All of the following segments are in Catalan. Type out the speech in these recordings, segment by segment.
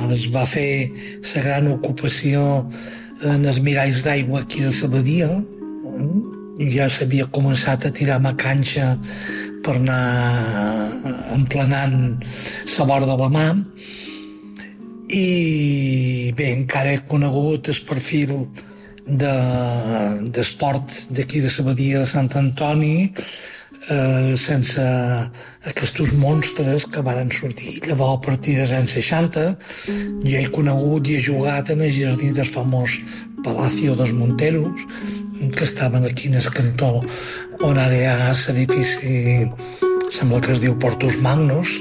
es va fer la gran ocupació en els miralls d'aigua aquí de Sabadia. Ja s'havia començat a tirar a canxa per anar emplenant la vora de la mà, i bé, encara he conegut el perfil d'esport d'aquí de Sabadia de Sant Antoni, sense aquests monstres que varen sortir llavors a partir dels anys 60. Jo he conegut i he jugat en el jardí del famós Palacio dels Monteros, que estaven aquí en el cantó on ara hi ha l'edifici, sembla que es diu Portus Magnus.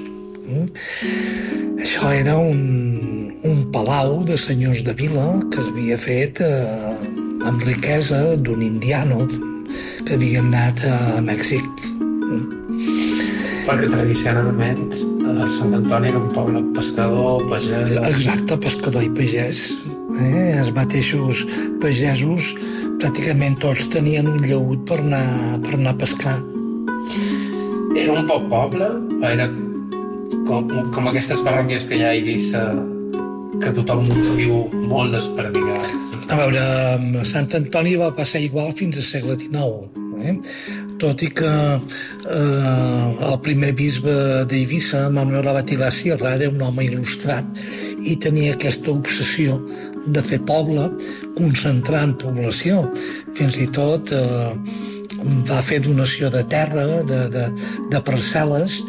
Això era un palau de senyors de vila que s'havia fet amb riquesa d'un indiano que havia anat a Mèxic. Perquè tradicionalment Sant Antoni era un poble pescador, pagès... Exacte, pescador i pagès. Els mateixos pagesos pràcticament tots tenien un llaüt per anar a pescar. Era un poble? O era com aquestes parròquies que hi ha a Eivissa, que tothom viu molt desperdigat? A veure, Sant Antoni va passar igual fins al segle XIX, tot i que el primer bisbe d'Eivissa, Manuel Abad i la Sierra, era un home il·lustrat i tenia aquesta obsessió de fer poble, concentrant població. Fins i tot va fer donació de terra, de parcel·les,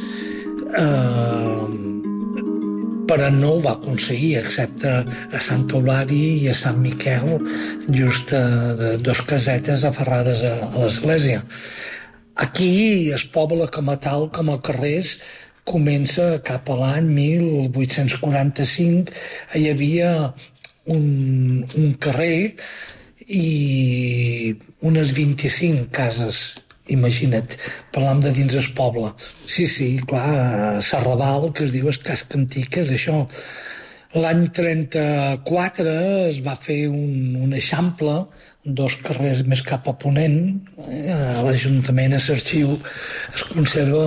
però no ho va aconseguir, excepte a Sant Eulari i a Sant Miquel, just dos casetes aferrades a l'església. Aquí el poble com a tal, com a carrers, comença cap a l'any 1845. Hi havia un carrer i unes 25 cases. Imagina't, parlam de dins el poble. Sí, clar, Serrabal, que es diu el casc antic, és això. L'any 34 es va fer un eixample, dos carrers més cap a ponent. A l'Ajuntament, a l'arxiu, es conserva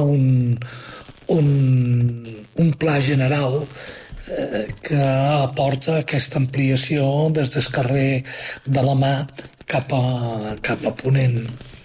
un pla general que aporta aquesta ampliació des del carrer de la Mà cap a ponent.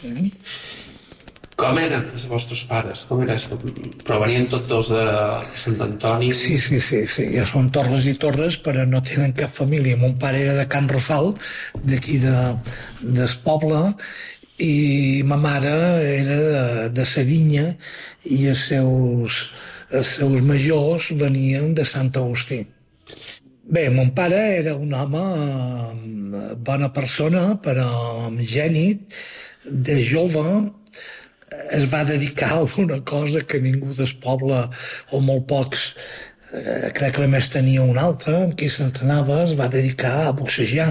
Com eren els vostres pares? Com era això? Provenien tots dos de Sant Antoni? Sí, ja són torres i torres, però no tenen cap família. Mon pare era de Can Rafal, d'aquí del poble, i ma mare era de Seguinya, i els seus majors venien de Sant Agustí. Bé, mon pare era un home, bona persona, però amb geni. De jove es va dedicar a una cosa que ningú del poble, o molt pocs, crec que només tenia un altre, amb qui s'entrenava, es va dedicar a boxejar.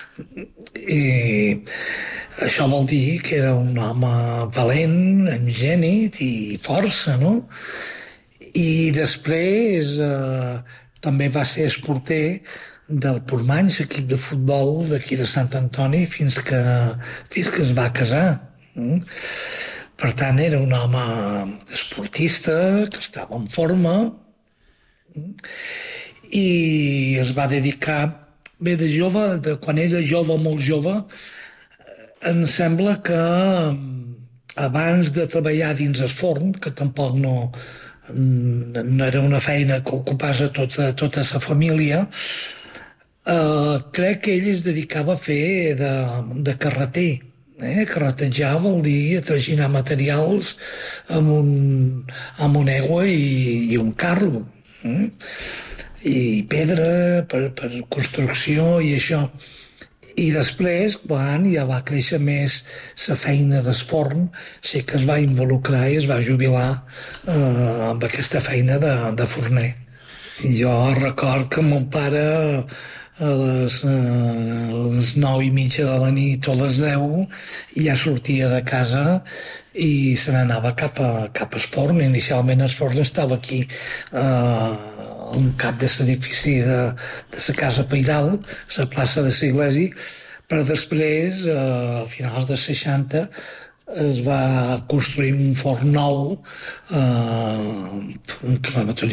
I això vol dir que era un home valent, amb geni i força, no? I després també va ser esporter del Portmany, l'equip de futbol d'aquí de Sant Antoni, fins que es va casar. Per tant, era un home esportista, que estava en forma, i es va dedicar, bé, de jove, quan era jove, molt jove, em sembla que abans de treballar dins el forn, que tampoc no era una feina que ocupés a tota la família, crec que ell es dedicava a fer de carreter. Carretejar vol dir traginar materials amb una egua i un carro, i pedra per construcció i això. I després, quan ja va créixer més la feina del forn, sí que es va involucrar i es va jubilar amb aquesta feina de forner. I jo record que mon pare a les 9:30 de la nit o a les 10 ja sortia de casa i se n'anava cap al forn. Inicialment el forn estava aquí al cap de l'edifici de la Casa Pairal, la plaça de l'Església, però després, a finals dels 60, es va construir un forn nou, un quilòmetre